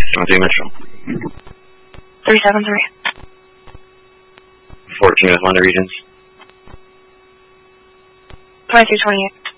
Timothy Mitchell. 373. 14 with Wonder Regions. 2328.